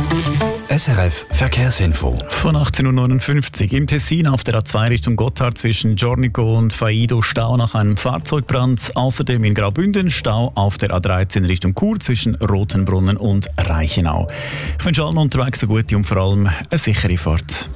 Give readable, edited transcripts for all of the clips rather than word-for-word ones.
SRF Verkehrsinfo. Von 18.59 Uhr im Tessin auf der A2 Richtung Gotthard zwischen Giornico und Faido Stau nach einem Fahrzeugbrand. Außerdem in Graubünden Stau auf der A13 Richtung Chur zwischen Rotenbrunnen und Reichenau. Ich wünsche allen unterwegs eine gute und vor allem eine sichere Fahrt.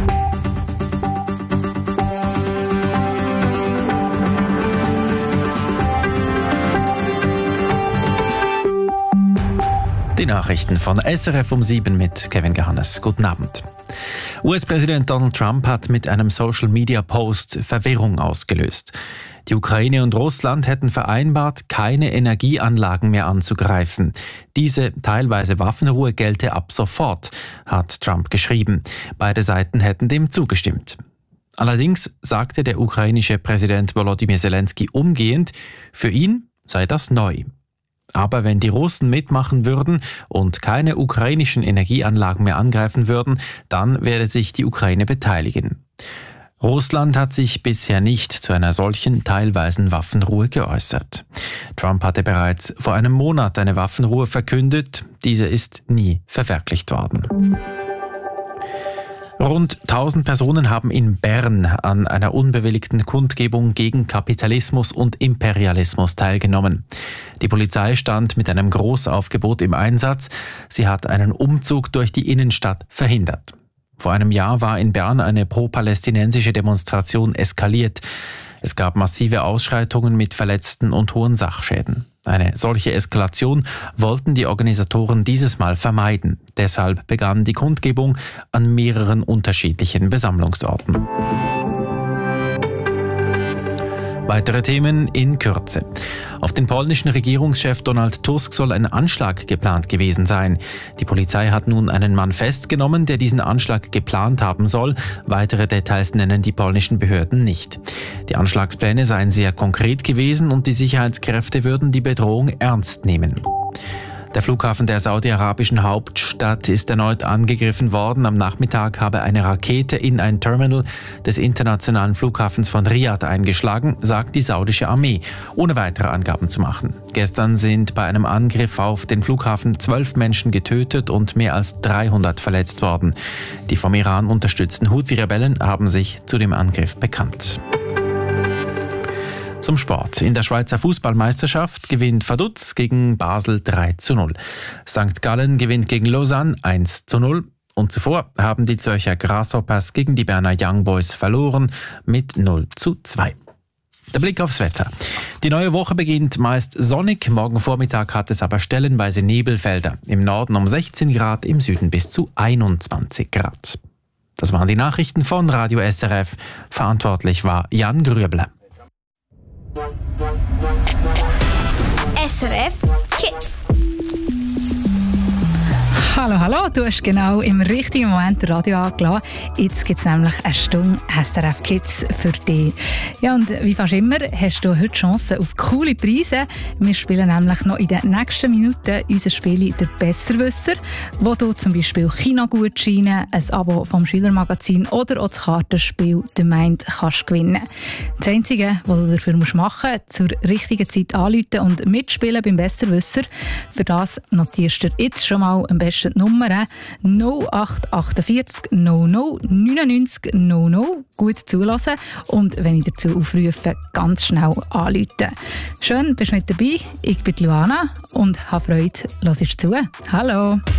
Die Nachrichten von SRF um 7 mit Kevin Gehannes. Guten Abend. US-Präsident Donald Trump hat mit einem Social-Media-Post Verwirrung ausgelöst. Die Ukraine und Russland hätten vereinbart, keine Energieanlagen mehr anzugreifen. Diese teilweise Waffenruhe gelte ab sofort, hat Trump geschrieben. Beide Seiten hätten dem zugestimmt. Allerdings sagte der ukrainische Präsident Volodymyr Zelensky umgehend, für ihn sei das neu. Aber wenn die Russen mitmachen würden und keine ukrainischen Energieanlagen mehr angreifen würden, dann werde sich die Ukraine beteiligen. Russland hat sich bisher nicht zu einer solchen teilweisen Waffenruhe geäußert. Trump hatte bereits vor einem Monat eine Waffenruhe verkündet. Diese ist nie verwirklicht worden. Rund 1000 Personen haben in Bern an einer unbewilligten Kundgebung gegen Kapitalismus und Imperialismus teilgenommen. Die Polizei stand mit einem Großaufgebot im Einsatz. Sie hat einen Umzug durch die Innenstadt verhindert. Vor einem Jahr war in Bern eine pro-palästinensische Demonstration eskaliert. Es gab massive Ausschreitungen mit Verletzten und hohen Sachschäden. Eine solche Eskalation wollten die Organisatoren dieses Mal vermeiden. Deshalb begann die Kundgebung an mehreren unterschiedlichen Besammlungsorten. Weitere Themen in Kürze. Auf den polnischen Regierungschef Donald Tusk soll ein Anschlag geplant gewesen sein. Die Polizei hat nun einen Mann festgenommen, der diesen Anschlag geplant haben soll. Weitere Details nennen die polnischen Behörden nicht. Die Anschlagspläne seien sehr konkret gewesen und die Sicherheitskräfte würden die Bedrohung ernst nehmen. Der Flughafen der saudi-arabischen Hauptstadt ist erneut angegriffen worden. Am Nachmittag habe eine Rakete in ein Terminal des internationalen Flughafens von Riyadh eingeschlagen, sagt die saudische Armee, ohne weitere Angaben zu machen. Gestern sind bei einem Angriff auf den Flughafen 12 Menschen getötet und mehr als 300 verletzt worden. Die vom Iran unterstützten Houthi-Rebellen haben sich zu dem Angriff bekannt. Zum Sport. In der Schweizer Fußballmeisterschaft gewinnt Vaduz gegen Basel 3:0. St. Gallen gewinnt gegen Lausanne 1:0. Und zuvor haben die Zürcher Grasshoppers gegen die Berner Young Boys verloren mit 0:2. Der Blick aufs Wetter. Die neue Woche beginnt meist sonnig. Morgen Vormittag hat es aber stellenweise Nebelfelder. Im Norden um 16 Grad, im Süden bis zu 21 Grad. Das waren die Nachrichten von Radio SRF. Verantwortlich war Jan Grübler. SRF Kids. Hallo, du hast genau im richtigen Moment das Radio angelassen. Jetzt gibt es nämlich eine Stunde SRF Kids für dich. Ja, und wie fast immer hast du heute Chancen auf coole Preise. Wir spielen nämlich noch in den nächsten Minuten unser Spiel «Der Besserwisser», wo du zum Beispiel Kinogutscheine, ein Abo vom Schülermagazin oder auch das Kartenspiel «The Mind» kannst gewinnen. Das Einzige, was du dafür machen musst, zur richtigen Zeit anrufen und mitspielen beim Besserwisser. Für das notierst du jetzt schon mal am besten die Nummer 0848 00 99 00. Gut zulassen und wenn ich dazu aufrufe, ganz schnell anrufen. Schön, bist du mit dabei. Ich bin Luana und habe Freude. Hörst zu. Hallo.